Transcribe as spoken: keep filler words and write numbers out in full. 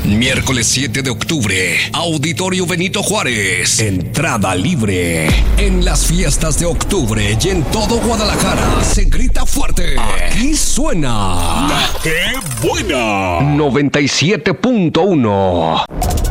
Miércoles siete de octubre, Auditorio Benito Juárez. Entrada libre. En las fiestas de octubre y en todo Guadalajara se grita fuerte. Aquí suena ¡Qué buena! noventa y siete punto uno.